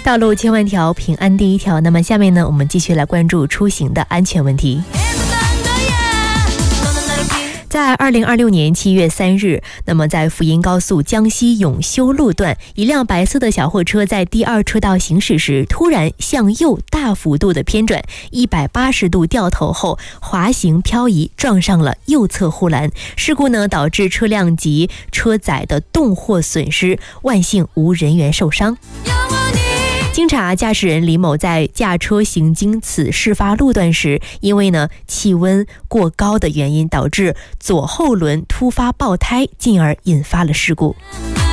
道路千万条，平安第一条。那么下面呢，我们继续来关注出行的安全问题。在2026年7月3日，那么在福音高速江西永修路段，一辆白色的小货车在第二车道行驶时，突然向右大幅度的偏转，180度掉头后滑行漂移，撞上了右侧护栏。事故呢导致车辆及车载的动货损失，万幸无人员受伤。经查，驾驶人李某在驾车行经此事发路段时，因为呢气温过高的原因，导致左后轮突发爆胎，进而引发了事故。